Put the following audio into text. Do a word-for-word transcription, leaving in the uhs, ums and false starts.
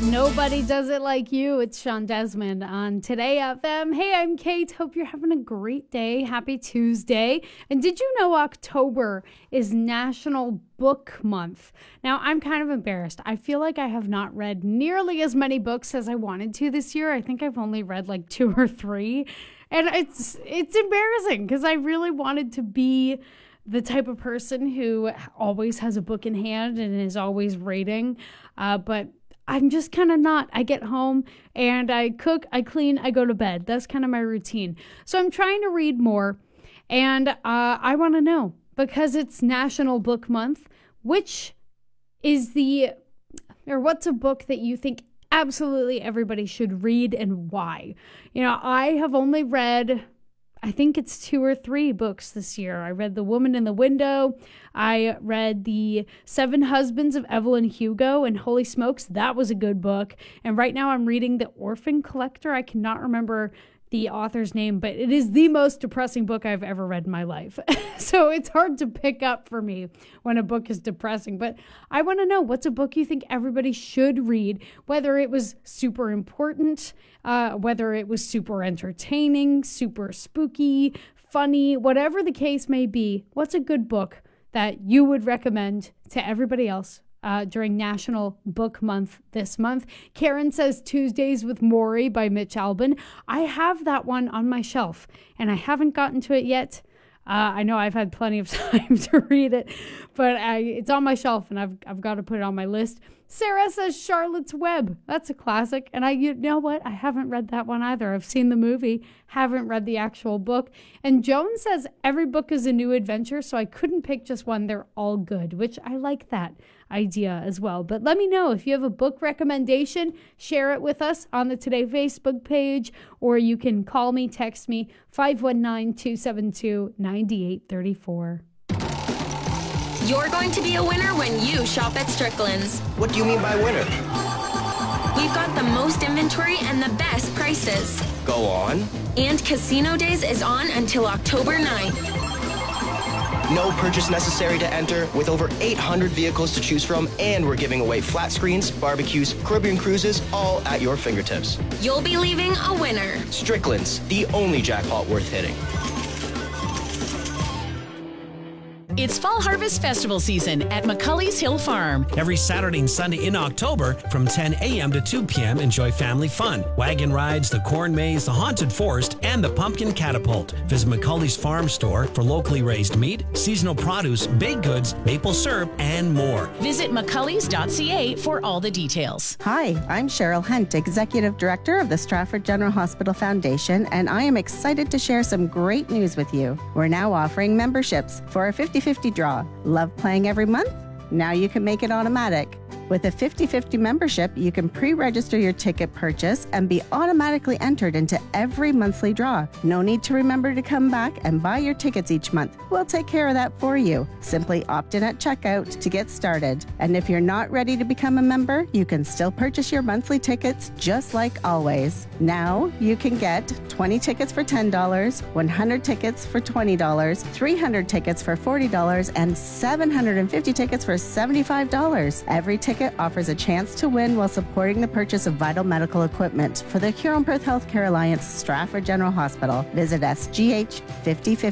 Nobody does it like you. It's Sean Desmond on Today F M. Hey, I'm Kate. Hope you're having a great day. Happy Tuesday. And did you know October is National Book Month? Now, I'm kind of embarrassed. I feel like I have not read nearly as many books as I wanted to this year. I think I've only read like two or three. And it's it's embarrassing because I really wanted to be the type of person who always has a book in hand and is always reading. Uh, but I'm just kind of not. I get home and I cook, I clean, I go to bed. That's kind of my routine. So I'm trying to read more. And uh, I want to know, because it's National Book Month, which is the, or what's a book that you think absolutely everybody should read and why? You know, I have only read, I think it's two or three books this year. I read The Woman in the Window. I read The Seven Husbands of Evelyn Hugo, and holy smokes, that was a good book. And right now I'm reading The Orphan Collector. I cannot remember the author's name, but it is the most depressing book I've ever read in my life. So it's hard to pick up for me when a book is depressing. But I want to know, what's a book you think everybody should read, whether it was super important, uh, whether it was super entertaining, super spooky, funny, whatever the case may be. What's a good book that you would recommend to everybody else Uh, during National Book Month this month? Karen says Tuesdays with Maury by Mitch Albom. I have that one on my shelf, and I haven't gotten to it yet. Uh, I know I've had plenty of time to read it, but I, it's on my shelf, and I've I've got to put it on my list. Sarah says Charlotte's Web. That's a classic, and I you know what? I haven't read that one either. I've seen the movie, haven't read the actual book. And Joan says every book is a new adventure, so I couldn't pick just one. They're all good, which I like that idea as well. But let me know if you have a book recommendation. Share it with us on the Today Facebook page, or you can call me, text me, five one nine, two seven two, nine eight three four. You're going to be a winner when you shop at Strickland's. What do you mean by winner? We've got the most inventory and the best prices. Go on. And Casino Days is on until October ninth. No purchase necessary to enter, with over eight hundred vehicles to choose from, and we're giving away flat screens, barbecues, Caribbean cruises, all at your fingertips. You'll be leaving a winner. Strickland's, the only jackpot worth hitting. It's Fall Harvest Festival season at McCully's Hill Farm. Every Saturday and Sunday in October from ten a.m. to two p.m. enjoy family fun, wagon rides, the corn maze, the haunted forest, and the pumpkin catapult. Visit McCully's Farm Store for locally raised meat, seasonal produce, baked goods, maple syrup, and more. Visit mccullys dot c a for all the details. Hi, I'm Cheryl Hunt, Executive Director of the Stratford General Hospital Foundation, and I am excited to share some great news with you. We're now offering memberships for our fifty-fifty draw. Love playing every month? Now you can make it automatic. With a fifty-fifty membership, you can pre-register your ticket purchase and be automatically entered into every monthly draw. No need to remember to come back and buy your tickets each month. We'll take care of that for you. Simply opt in at checkout to get started. And if you're not ready to become a member, you can still purchase your monthly tickets just like always. Now you can get twenty tickets for ten dollars, one hundred tickets for twenty dollars, three hundred tickets for forty dollars, and seven hundred fifty tickets for seventy-five dollars. Every ticket offers a chance to win while supporting the purchase of vital medical equipment for the Huron Perth Healthcare Alliance Stratford General Hospital. Visit S G H fifty fifty